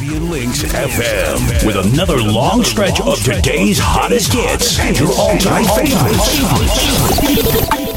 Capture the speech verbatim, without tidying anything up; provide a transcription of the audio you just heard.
Caribbean Links F M with another long stretch of today's hottest hits and your all-time favorites.